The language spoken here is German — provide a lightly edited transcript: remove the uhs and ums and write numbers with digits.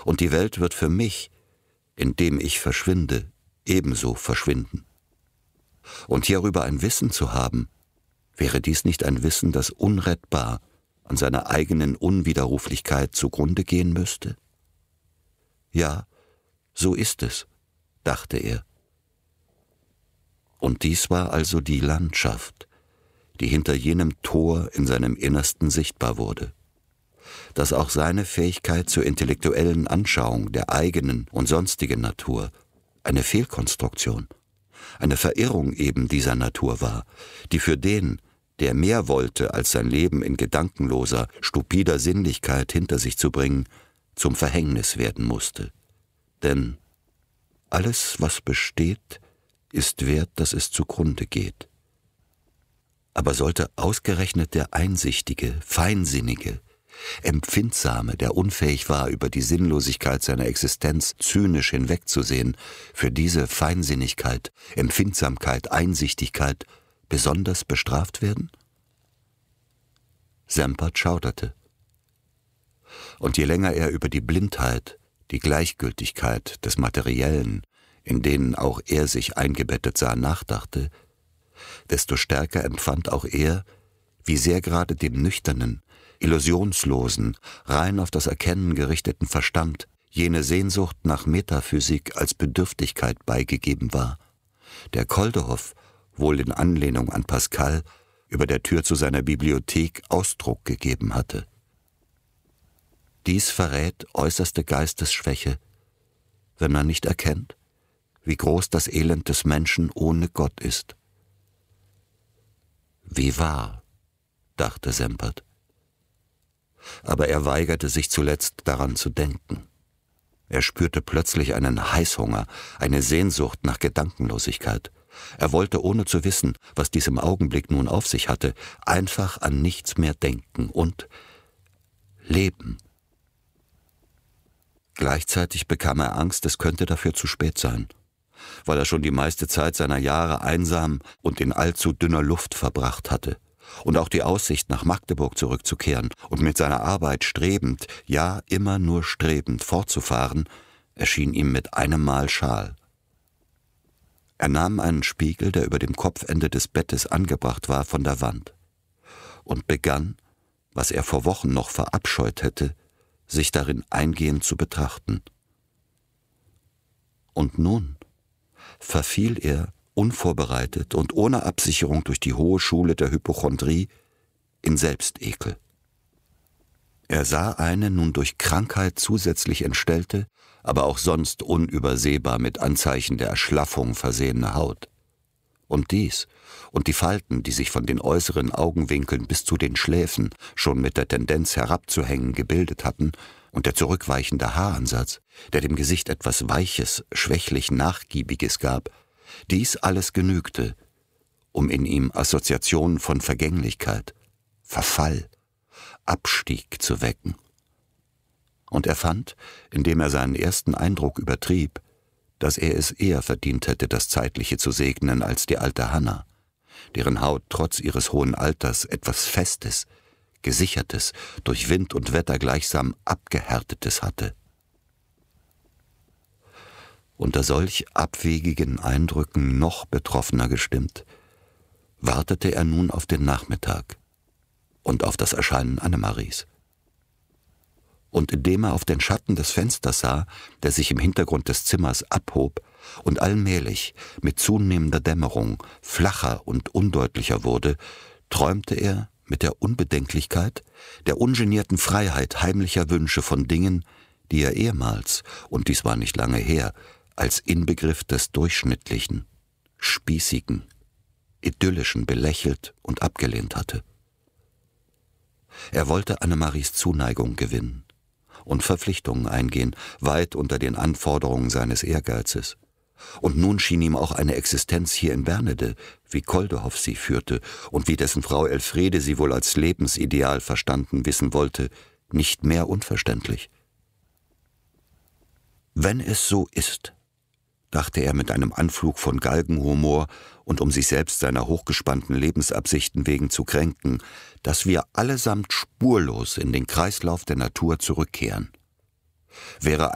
und die Welt wird für mich, indem ich verschwinde, ebenso verschwinden. Und hierüber ein Wissen zu haben, wäre dies nicht ein Wissen, das unrettbar an seiner eigenen Unwiderruflichkeit zugrunde gehen müsste? Ja, so ist es, dachte er. Und dies war also die Landschaft, die hinter jenem Tor in seinem Innersten sichtbar wurde, dass auch seine Fähigkeit zur intellektuellen Anschauung der eigenen und sonstigen Natur eine Fehlkonstruktion, eine Verirrung eben dieser Natur war, die für den, der mehr wollte, als sein Leben in gedankenloser, stupider Sinnlichkeit hinter sich zu bringen, zum Verhängnis werden musste. Denn alles, was besteht, ist wert, dass es zugrunde geht. Aber sollte ausgerechnet der Einsichtige, Feinsinnige, Empfindsame, der unfähig war, über die Sinnlosigkeit seiner Existenz zynisch hinwegzusehen, für diese Feinsinnigkeit, Empfindsamkeit, Einsichtigkeit besonders bestraft werden? Sempert schauderte. Und je länger er über die Blindheit, die Gleichgültigkeit des Materiellen, in denen auch er sich eingebettet sah, nachdachte, desto stärker empfand auch er, wie sehr gerade dem nüchternen, illusionslosen, rein auf das Erkennen gerichteten Verstand jene Sehnsucht nach Metaphysik als Bedürftigkeit beigegeben war, der Koldehoff, wohl in Anlehnung an Pascal, über der Tür zu seiner Bibliothek Ausdruck gegeben hatte. Dies verrät äußerste Geistesschwäche, wenn man nicht erkennt, wie groß das Elend des Menschen ohne Gott ist. Wie wahr, dachte Sempert. Aber er weigerte sich zuletzt daran zu denken. Er spürte plötzlich einen Heißhunger, eine Sehnsucht nach Gedankenlosigkeit. Er wollte, ohne zu wissen, was dies im Augenblick nun auf sich hatte, einfach an nichts mehr denken und leben. Gleichzeitig bekam er Angst, es könnte dafür zu spät sein, weil er schon die meiste Zeit seiner Jahre einsam und in allzu dünner Luft verbracht hatte. Und auch die Aussicht, nach Magdeburg zurückzukehren und mit seiner Arbeit strebend, ja immer nur strebend fortzufahren, erschien ihm mit einem Mal schal. Er nahm einen Spiegel, der über dem Kopfende des Bettes angebracht war, von der Wand und begann, was er vor Wochen noch verabscheut hätte, sich darin eingehend zu betrachten. Und nun verfiel er, unvorbereitet und ohne Absicherung durch die hohe Schule der Hypochondrie, in Selbstekel. Er sah eine nun durch Krankheit zusätzlich entstellte, aber auch sonst unübersehbar mit Anzeichen der Erschlaffung versehene Haut. Und dies und die Falten, die sich von den äußeren Augenwinkeln bis zu den Schläfen schon mit der Tendenz herabzuhängen gebildet hatten, und der zurückweichende Haaransatz, der dem Gesicht etwas Weiches, schwächlich Nachgiebiges gab, dies alles genügte, um in ihm Assoziationen von Vergänglichkeit, Verfall, Abstieg zu wecken. Und er fand, indem er seinen ersten Eindruck übertrieb, dass er es eher verdient hätte, das Zeitliche zu segnen, als die alte Hanna, deren Haut trotz ihres hohen Alters etwas Festes, Gesichertes, durch Wind und Wetter gleichsam Abgehärtetes hatte. Unter solch abwegigen Eindrücken noch betroffener gestimmt, wartete er nun auf den Nachmittag und auf das Erscheinen Annemaries. Und indem er auf den Schatten des Fensters sah, der sich im Hintergrund des Zimmers abhob und allmählich mit zunehmender Dämmerung flacher und undeutlicher wurde, träumte er mit der Unbedenklichkeit, der ungenierten Freiheit heimlicher Wünsche von Dingen, die er ehemals, und dies war nicht lange her, als Inbegriff des Durchschnittlichen, Spießigen, Idyllischen belächelt und abgelehnt hatte. Er wollte Annemaries Zuneigung gewinnen und Verpflichtungen eingehen, weit unter den Anforderungen seines Ehrgeizes. Und nun schien ihm auch eine Existenz hier in Bernede, wie Koldehoff sie führte und wie dessen Frau Elfriede sie wohl als Lebensideal verstanden wissen wollte, nicht mehr unverständlich. Wenn es so ist, dachte er mit einem Anflug von Galgenhumor und um sich selbst seiner hochgespannten Lebensabsichten wegen zu kränken, dass wir allesamt spurlos in den Kreislauf der Natur zurückkehren. Wäre